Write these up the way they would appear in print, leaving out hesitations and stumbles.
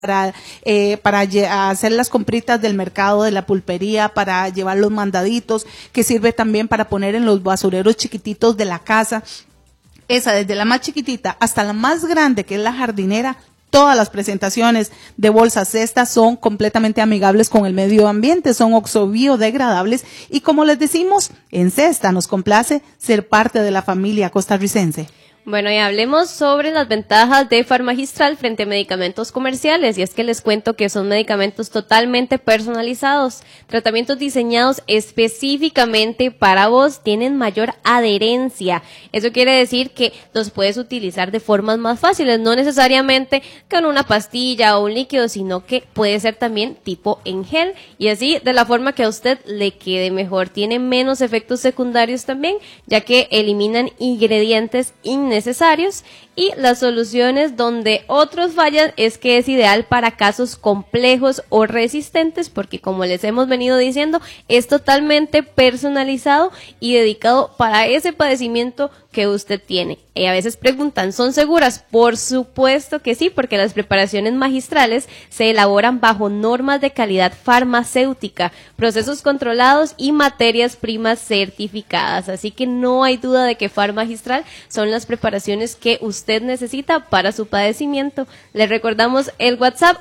para hacer las compritas del mercado, de la pulpería, para llevar los mandaditos, que sirve también para poner en los basureros chiquititos de la casa. Esa, desde la más chiquitita hasta la más grande, que es la jardinera, todas las presentaciones de bolsas cestas son completamente amigables con el medio ambiente, son oxobiodegradable y como les decimos, en Cesta nos complace ser parte de la familia costarricense. Bueno, y hablemos sobre las ventajas de Farmagistral frente a medicamentos comerciales, y es que les cuento que son medicamentos totalmente personalizados, tratamientos diseñados específicamente para vos, tienen mayor adherencia. Eso quiere decir que los puedes utilizar de formas más fáciles, no necesariamente con una pastilla o un líquido, sino que puede ser también tipo en gel, y así de la forma que a usted le quede mejor. Tiene menos efectos secundarios también, ya que eliminan ingredientes innecesarios, y las soluciones donde otros fallan es que es ideal para casos complejos o resistentes, porque como les hemos venido diciendo, es totalmente personalizado y dedicado para ese padecimiento que usted tiene. Y a veces preguntan, ¿son seguras? Por supuesto que sí, porque las preparaciones magistrales se elaboran bajo normas de calidad farmacéutica, procesos controlados y materias primas certificadas. Así que no hay duda de que Farmagistral son las preparaciones que usted necesita para su padecimiento. Les recordamos el WhatsApp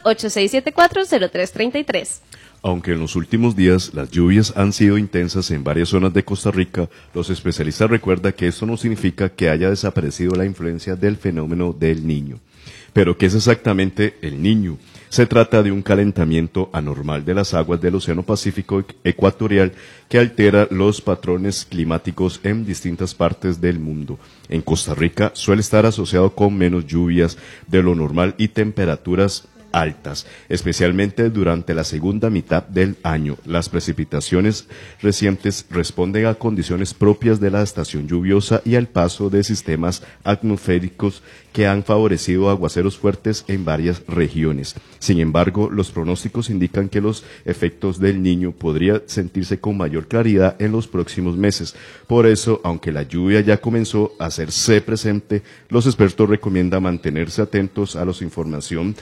8674-0333. Aunque en los últimos días las lluvias han sido intensas en varias zonas de Costa Rica, los especialistas recuerdan que esto no significa que haya desaparecido la influencia del fenómeno del Niño. Pero, ¿qué es exactamente el Niño? Se trata de un calentamiento anormal de las aguas del Océano Pacífico ecuatorial que altera los patrones climáticos en distintas partes del mundo. En Costa Rica suele estar asociado con menos lluvias de lo normal y temperaturas altas, especialmente durante la segunda mitad del año. Las precipitaciones recientes responden a condiciones propias de la estación lluviosa y al paso de sistemas atmosféricos que han favorecido aguaceros fuertes en varias regiones. Sin embargo, los pronósticos indican que los efectos del Niño podrían sentirse con mayor claridad en los próximos meses. Por eso, aunque la lluvia ya comenzó a hacerse presente, los expertos recomiendan mantenerse atentos a la información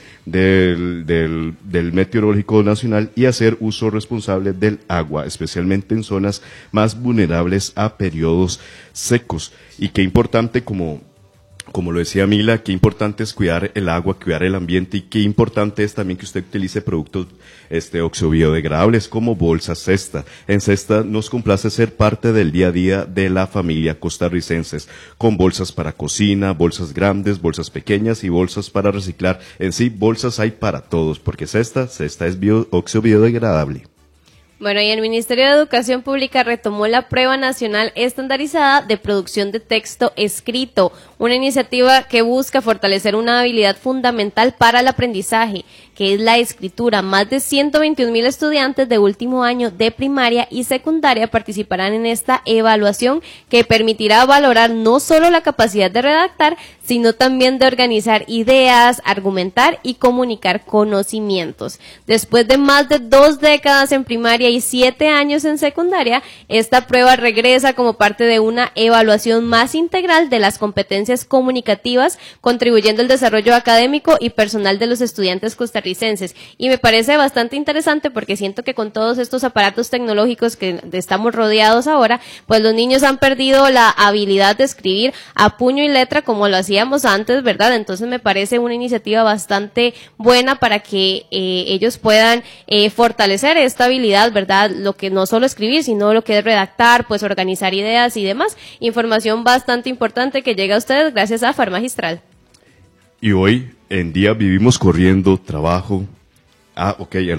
del Meteorológico Nacional y hacer uso responsable del agua, especialmente en zonas más vulnerables a periodos secos. Y qué importante, como lo decía Mila, qué importante es cuidar el agua, cuidar el ambiente, y qué importante es también que usted utilice productos oxobiodegradable como bolsas Cesta. En Cesta nos complace ser parte del día a día de la familia costarricenses, con bolsas para cocina, bolsas grandes, bolsas pequeñas y bolsas para reciclar. En sí, bolsas hay para todos, porque Cesta es oxobiodegradable. Bueno, y el Ministerio de Educación Pública retomó la prueba nacional estandarizada de producción de texto escrito, una iniciativa que busca fortalecer una habilidad fundamental para el aprendizaje, que es la escritura. Más de 121,000 estudiantes de último año de primaria y secundaria participarán en esta evaluación que permitirá valorar no solo la capacidad de redactar, sino también de organizar ideas, argumentar y comunicar conocimientos. Después de más de 2 décadas en primaria y 7 años en secundaria, esta prueba regresa como parte de una evaluación más integral de las competencias comunicativas, contribuyendo al desarrollo académico y personal de los estudiantes costarricenses. Y me parece bastante interesante porque siento que con todos estos aparatos tecnológicos que estamos rodeados ahora, pues los niños han perdido la habilidad de escribir a puño y letra como lo hacíamos antes, ¿verdad? Entonces me parece una iniciativa bastante buena para que ellos puedan fortalecer esta habilidad, ¿verdad? Lo que no solo escribir, sino lo que es redactar, pues organizar ideas y demás. Información bastante importante que llega a ustedes gracias a Farmagistral. Y hoy en día vivimos corriendo, trabajo, al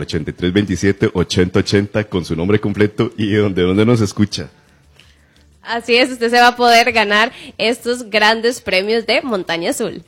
8327-8080 con su nombre completo y ¿dónde nos escucha? Así es, usted se va a poder ganar estos grandes premios de Montaña Azul.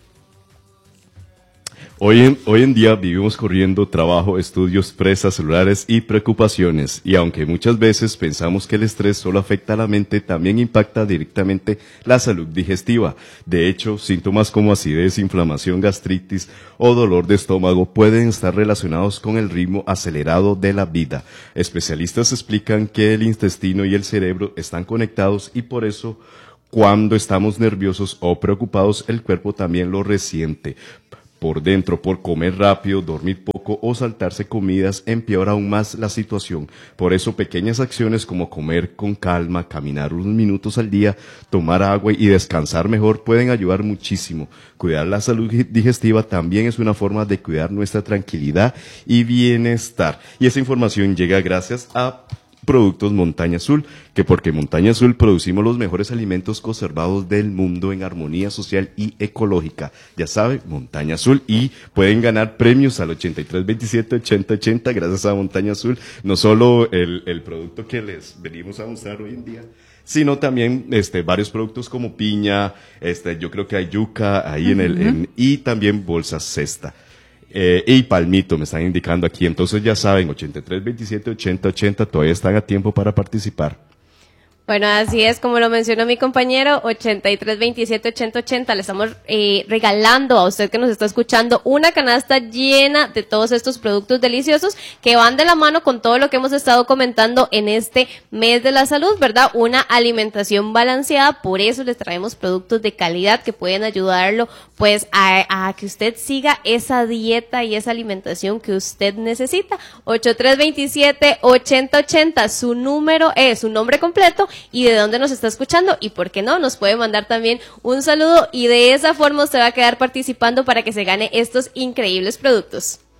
Hoy en día vivimos corriendo, trabajo, estudios, presas, celulares y preocupaciones. Y aunque muchas veces pensamos que el estrés solo afecta a la mente, también impacta directamente la salud digestiva. De hecho, síntomas como acidez, inflamación, gastritis o dolor de estómago pueden estar relacionados con el ritmo acelerado de la vida. Especialistas explican que el intestino y el cerebro están conectados y por eso cuando estamos nerviosos o preocupados, el cuerpo también lo resiente. por dentro, por comer rápido, dormir poco o saltarse comidas, empeora aún más la situación. Por eso, pequeñas acciones como comer con calma, caminar unos minutos al día, tomar agua y descansar mejor pueden ayudar muchísimo. Cuidar la salud digestiva también es una forma de cuidar nuestra tranquilidad y bienestar. Y esa información llega gracias a Productos Montaña Azul, que porque Montaña Azul producimos los mejores alimentos conservados del mundo en armonía social y ecológica. Ya saben, Montaña Azul, y pueden ganar premios al 8327-8080 gracias a Montaña Azul. No solo el producto que les venimos a mostrar hoy en día, sino también varios productos como piña, yo creo que hay yuca ahí y también bolsas cesta. Y palmito me están indicando aquí, entonces ya saben, 8327-8080, todavía están a tiempo para participar. Bueno, así es, como lo mencionó mi compañero, 8327-8080, le estamos regalando a usted que nos está escuchando una canasta llena de todos estos productos deliciosos que van de la mano con todo lo que hemos estado comentando en este mes de la salud, ¿verdad? Una alimentación balanceada, por eso les traemos productos de calidad que pueden ayudarlo pues a que usted siga esa dieta y esa alimentación que usted necesita. 8327-8080, su número es su nombre completo y de dónde nos está escuchando, y por qué no, nos puede mandar también un saludo y de esa forma usted va a quedar participando para que se gane estos increíbles productos.